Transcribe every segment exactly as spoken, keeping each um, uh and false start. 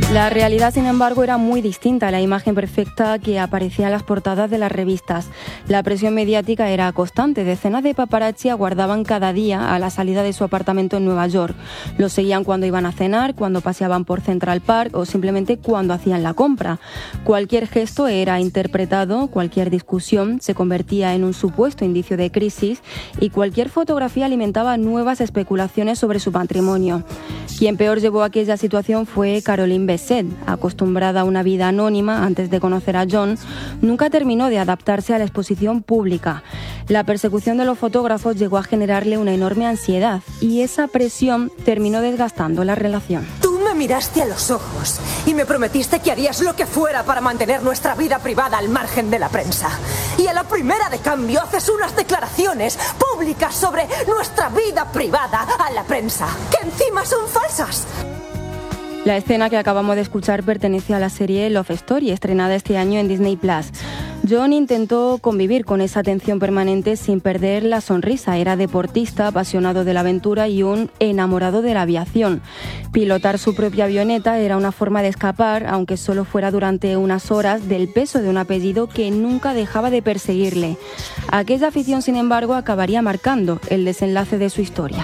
La realidad, sin embargo, era muy distinta a la imagen perfecta que aparecía en las portadas de las revistas. La presión mediática era constante. Decenas de paparazzi aguardaban cada día a la salida de su apartamento en Nueva York. Los seguían cuando iban a cenar, cuando paseaban por Central Park o simplemente cuando hacían la compra. Cualquier gesto era interpretado, cualquier discusión se convertía en un supuesto indicio de crisis y cualquier fotografía alimentaba nuevas especulaciones sobre su patrimonio. Quien peor llevó aquella situación fue Caroline Bessette. Acostumbrada a una vida anónima antes de conocer a John, nunca terminó de adaptarse a la exposición pública. La persecución de los fotógrafos llegó a generarle una enorme ansiedad y esa presión terminó desgastando la relación. Tú me miraste a los ojos y me prometiste que harías lo que fuera para mantener nuestra vida privada al margen de la prensa. Y a la primera de cambio haces unas declaraciones públicas sobre nuestra vida privada a la prensa, que encima son falsas. La escena que acabamos de escuchar pertenece a la serie Love Story, estrenada este año en Disney Plus. John intentó convivir con esa tensión permanente sin perder la sonrisa. Era deportista, apasionado de la aventura y un enamorado de la aviación. Pilotar su propia avioneta era una forma de escapar, aunque solo fuera durante unas horas, del peso de un apellido que nunca dejaba de perseguirle. Aquella afición, sin embargo, acabaría marcando el desenlace de su historia.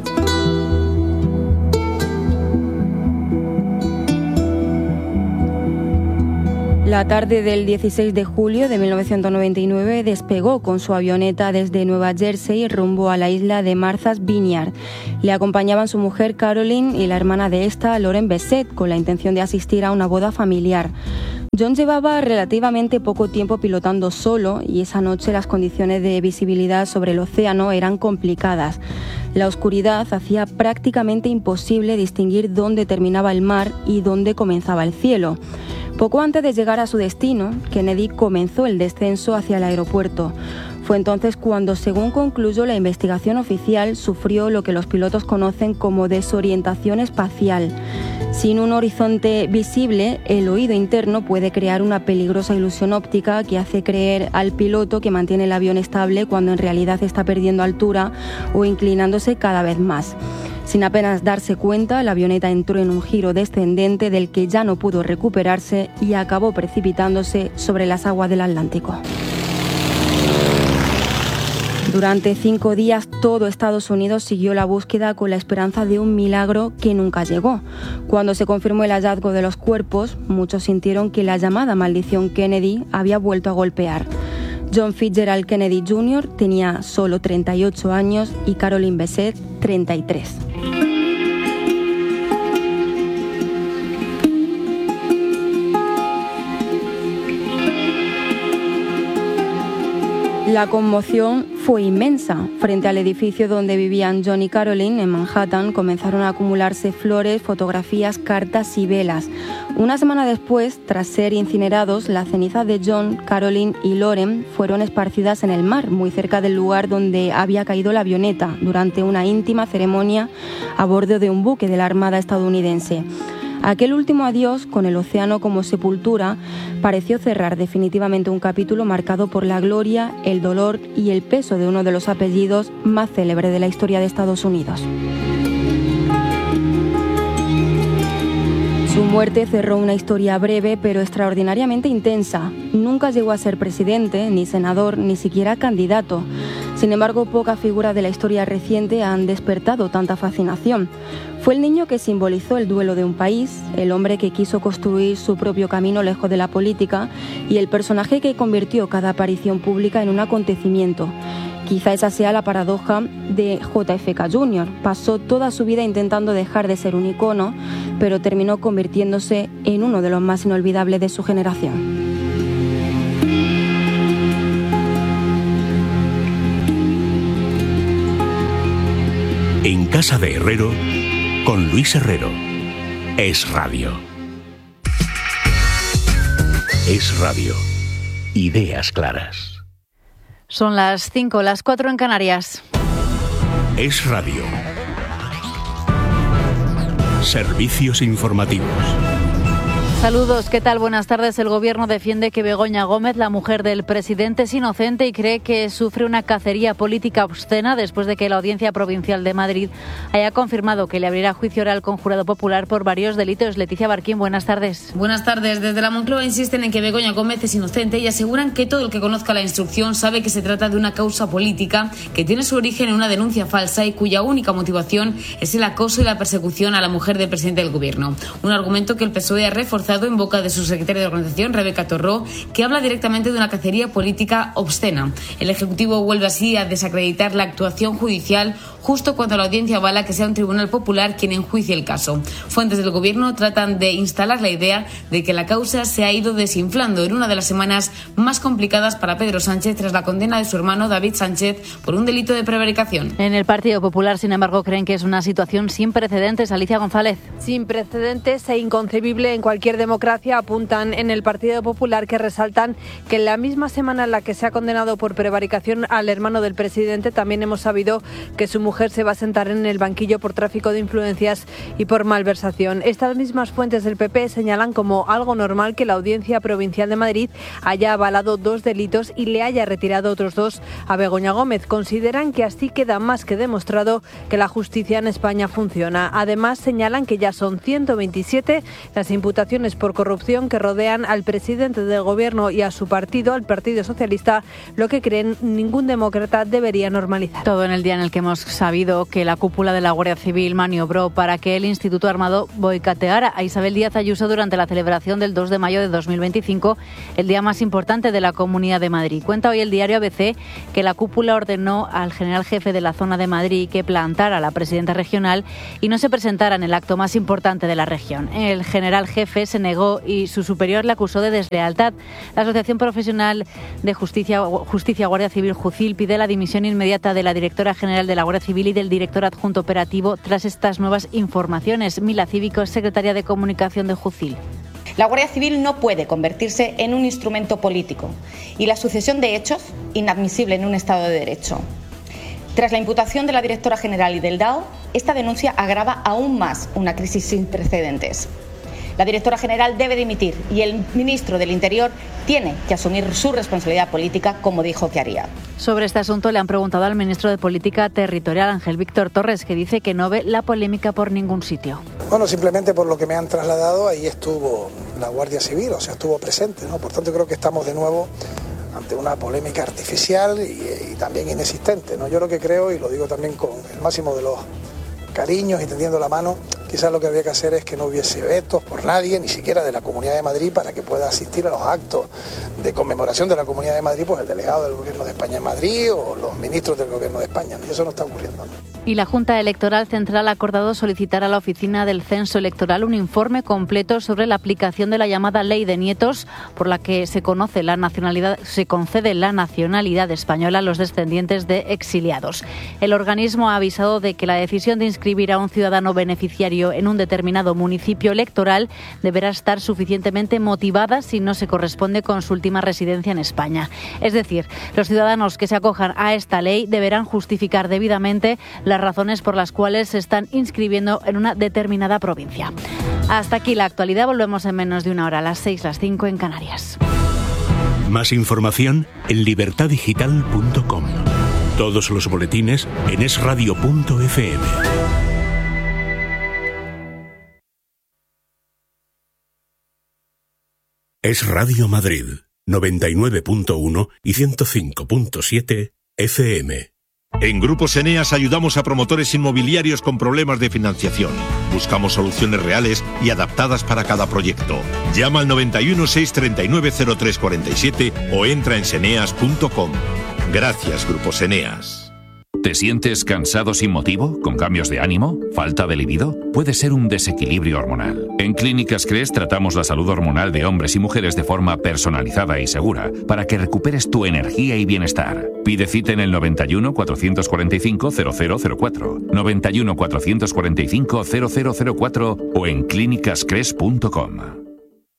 La tarde del dieciséis de julio de mil novecientos noventa y nueve despegó con su avioneta desde Nueva Jersey rumbo a la isla de Martha's Vineyard. Le acompañaban su mujer Caroline y la hermana de esta, Lauren Bessette, con la intención de asistir a una boda familiar. John llevaba relativamente poco tiempo pilotando solo y esa noche las condiciones de visibilidad sobre el océano eran complicadas. La oscuridad hacía prácticamente imposible distinguir dónde terminaba el mar y dónde comenzaba el cielo. Poco antes de llegar a su destino, Kennedy comenzó el descenso hacia el aeropuerto. Fue entonces cuando, según concluyó la investigación oficial, sufrió lo que los pilotos conocen como desorientación espacial. Sin un horizonte visible, el oído interno puede crear una peligrosa ilusión óptica que hace creer al piloto que mantiene el avión estable cuando en realidad está perdiendo altura o inclinándose cada vez más. Sin apenas darse cuenta, la avioneta entró en un giro descendente del que ya no pudo recuperarse y acabó precipitándose sobre las aguas del Atlántico. Durante cinco días todo Estados Unidos siguió la búsqueda con la esperanza de un milagro que nunca llegó. Cuando se confirmó el hallazgo de los cuerpos, muchos sintieron que la llamada maldición Kennedy había vuelto a golpear. John Fitzgerald Kennedy junior tenía solo treinta y ocho años y Caroline Bessette treinta y tres. La conmoción fue inmensa. Frente al edificio donde vivían John y Caroline, en Manhattan, comenzaron a acumularse flores, fotografías, cartas y velas. Una semana después, tras ser incinerados, las cenizas de John, Caroline y Lauren fueron esparcidas en el mar, muy cerca del lugar donde había caído la avioneta, durante una íntima ceremonia a bordo de un buque de la Armada estadounidense. Aquel último adiós, con el océano como sepultura, pareció cerrar definitivamente un capítulo marcado por la gloria, el dolor y el peso de uno de los apellidos más célebres de la historia de Estados Unidos. Su muerte cerró una historia breve pero extraordinariamente intensa. Nunca llegó a ser presidente, ni senador, ni siquiera candidato. Sin embargo, pocas figuras de la historia reciente han despertado tanta fascinación. Fue el niño que simbolizó el duelo de un país, el hombre que quiso construir su propio camino lejos de la política y el personaje que convirtió cada aparición pública en un acontecimiento. Quizá esa sea la paradoja de J F K junior Pasó toda su vida intentando dejar de ser un icono, pero terminó convirtiéndose en uno de los más inolvidables de su generación. En Casa de Herrero, con Luis Herrero. Es Radio. Es Radio. Ideas claras. Son las cinco, las cuatro en Canarias. Es Radio. Servicios informativos. Saludos, ¿qué tal? Buenas tardes. El Gobierno defiende que Begoña Gómez, la mujer del presidente, es inocente y cree que sufre una cacería política obscena después de que la Audiencia Provincial de Madrid haya confirmado que le abrirá juicio oral con jurado popular por varios delitos. Leticia Barquín, buenas tardes. Buenas tardes. Desde la Moncloa insisten en que Begoña Gómez es inocente y aseguran que todo el que conozca la instrucción sabe que se trata de una causa política que tiene su origen en una denuncia falsa y cuya única motivación es el acoso y la persecución a la mujer del presidente del Gobierno. Un argumento que el P S O E ha reforzado en boca de su secretaria de organización, Rebeca Torró, que habla directamente de una cacería política obscena. El Ejecutivo vuelve así a desacreditar la actuación judicial justo cuando la audiencia avala que sea un tribunal popular quien enjuicie el caso. Fuentes del Gobierno tratan de instalar la idea de que la causa se ha ido desinflando en una de las semanas más complicadas para Pedro Sánchez tras la condena de su hermano David Sánchez por un delito de prevaricación. En el Partido Popular, sin embargo, creen que es una situación sin precedentes. Alicia González. Sin precedentes e inconcebible en cualquier democracia, apuntan en el Partido Popular, que resaltan que en la misma semana en la que se ha condenado por prevaricación al hermano del presidente, también hemos sabido que su mujer se va a sentar en el banquillo por tráfico de influencias y por malversación. Estas mismas fuentes del P P señalan como algo normal que la Audiencia Provincial de Madrid haya avalado dos delitos y le haya retirado otros dos a Begoña Gómez. Consideran que así queda más que demostrado que la justicia en España funciona. Además, señalan que ya son ciento veintisiete las imputaciones por corrupción que rodean al presidente del Gobierno y a su partido, al Partido Socialista, lo que creen ningún demócrata debería normalizar. Todo en el día en el que hemos sabido que la cúpula de la Guardia Civil maniobró para que el Instituto Armado boicoteara a Isabel Díaz Ayuso durante la celebración del dos de mayo de dos mil veinticinco, el día más importante de la Comunidad de Madrid. Cuenta hoy el diario A B C que la cúpula ordenó al general jefe de la zona de Madrid que plantara a la presidenta regional y no se presentara en el acto más importante de la región. El general jefe se negó y su superior le acusó de deslealtad. La Asociación Profesional de Justicia, Justicia Guardia Civil, Jucil, pide la dimisión inmediata de la directora general de la Guardia Civil y del director adjunto operativo tras estas nuevas informaciones. Mila Cívico, secretaria de Comunicación de Jucil. La Guardia Civil no puede convertirse en un instrumento político y la sucesión de hechos inadmisible en un Estado de Derecho. Tras la imputación de la directora general y del D A O, esta denuncia agrava aún más una crisis sin precedentes. La directora general debe dimitir y el ministro del Interior tiene que asumir su responsabilidad política, como dijo que haría. Sobre este asunto le han preguntado al ministro de Política Territorial, Ángel Víctor Torres, que dice que no ve la polémica por ningún sitio. Bueno, simplemente por lo que me han trasladado, ahí estuvo la Guardia Civil, o sea, estuvo presente, ¿no? Por tanto, creo que estamos de nuevo ante una polémica artificial y, y también inexistente, ¿no? Yo lo que creo, y lo digo también con el máximo de los cariños y tendiendo la mano, quizás lo que habría que hacer es que no hubiese vetos por nadie, ni siquiera de la Comunidad de Madrid, para que pueda asistir a los actos de conmemoración de la Comunidad de Madrid, pues el delegado del Gobierno de España en Madrid o los ministros del Gobierno de España. Y eso no está ocurriendo, ¿no? Y la Junta Electoral Central ha acordado solicitar a la Oficina del Censo Electoral un informe completo sobre la aplicación de la llamada Ley de Nietos, por la que se conoce la nacionalidad, se concede la nacionalidad española a los descendientes de exiliados. El organismo ha avisado de que la decisión de inscribir a un ciudadano beneficiario en un determinado municipio electoral deberá estar suficientemente motivada si no se corresponde con su última residencia en España. Es decir, los ciudadanos que se acojan a esta ley deberán justificar debidamente las razones por las cuales se están inscribiendo en una determinada provincia. Hasta aquí la actualidad. Volvemos en menos de una hora, a las seis, las cinco en Canarias. Más información en libertad digital punto com. Todos los boletines en es radio punto efe eme. Es Radio Madrid, noventa y nueve punto uno y ciento cinco punto siete efe eme. En Grupos Eneas ayudamos a promotores inmobiliarios con problemas de financiación. Buscamos soluciones reales y adaptadas para cada proyecto. Llama al noventa y uno, seiscientos treinta y nueve, cero tres cuarenta y siete o entra en seneas punto com. Gracias, Grupos Eneas. ¿Te sientes cansado sin motivo? ¿Con cambios de ánimo? ¿Falta de libido? Puede ser un desequilibrio hormonal. En Clínicas Cres tratamos la salud hormonal de hombres y mujeres de forma personalizada y segura para que recuperes tu energía y bienestar. Pide cita en el noventa y uno, cuatrocientos cuarenta y cinco, cero cero cero cuatro, noventa y uno, cuatrocientos cuarenta y cinco, cero cero cero cuatro o en clínicas cres punto com.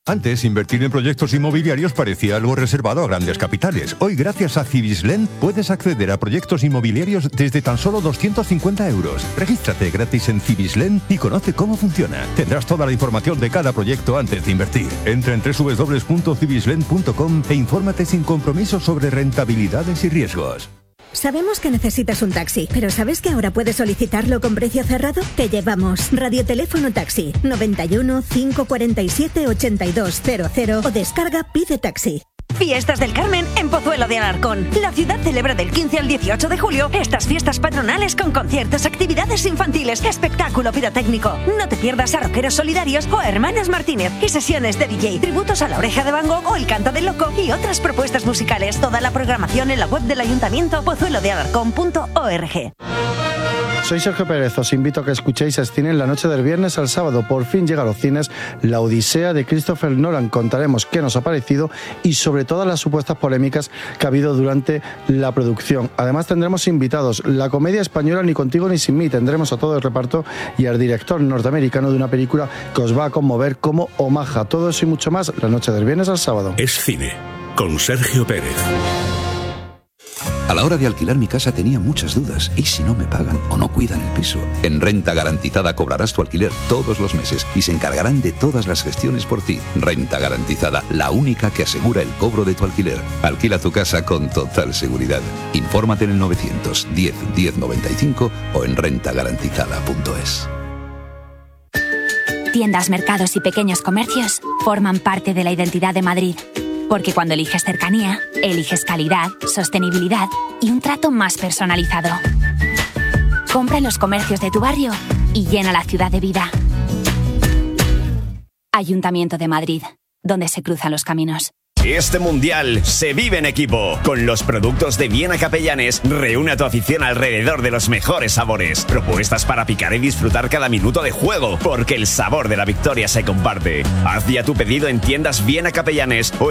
Antes, invertir en proyectos inmobiliarios parecía algo reservado a grandes capitales. Hoy, gracias a Cibislen, puedes acceder a proyectos inmobiliarios desde tan solo doscientos cincuenta euros. Regístrate gratis en Cibislen y conoce cómo funciona. Tendrás toda la información de cada proyecto antes de invertir. Entra en doble u doble u doble u punto cibislen punto com e infórmate sin compromiso sobre rentabilidades y riesgos. Sabemos que necesitas un taxi, pero ¿sabes que ahora puedes solicitarlo con precio cerrado? Te llevamos Radioteléfono Taxi noventa y uno, cinco cuarenta y siete, ochenta y dos cero cero o descarga Pide Taxi. Fiestas del Carmen en Pozuelo de Alarcón. La ciudad celebra del quince al dieciocho de julio estas fiestas patronales con conciertos, actividades infantiles, espectáculo pirotécnico. No te pierdas a Rockeros Solidarios o a Hermanas Martínez y sesiones de D J, tributos a La Oreja de Van Gogh o El Canto del Loco y otras propuestas musicales. Toda la programación en la web del Ayuntamiento pozuelo de alarcón punto org. Soy Sergio Pérez, os invito a que escuchéis Cine en la noche del viernes al sábado. Por fin llega a los cines La Odisea de Christopher Nolan. Contaremos qué nos ha parecido y sobre todas las supuestas polémicas que ha habido durante la producción. Además tendremos invitados, la comedia española Ni contigo ni sin mí. Tendremos a todo el reparto y al director norteamericano de una película que os va a conmover como Omaha. Todo eso y mucho más la noche del viernes al sábado. Es Cine, con Sergio Pérez. A la hora de alquilar mi casa tenía muchas dudas. ¿Y si no me pagan o no cuidan el piso? En Renta Garantizada cobrarás tu alquiler todos los meses y se encargarán de todas las gestiones por ti. Renta Garantizada, la única que asegura el cobro de tu alquiler. Alquila tu casa con total seguridad. Infórmate en el novecientos diez, diez noventa y cinco o en renta garantizada punto es. Tiendas, mercados y pequeños comercios forman parte de la identidad de Madrid. Porque cuando eliges cercanía, eliges calidad, sostenibilidad y un trato más personalizado. Compra en los comercios de tu barrio y llena la ciudad de vida. Ayuntamiento de Madrid, donde se cruzan los caminos. Este mundial se vive en equipo. Con los productos de Viena Capellanes, reúne a tu afición alrededor de los mejores sabores. Propuestas para picar y disfrutar cada minuto de juego, porque el sabor de la victoria se comparte. Haz ya tu pedido en tiendas Viena Capellanes o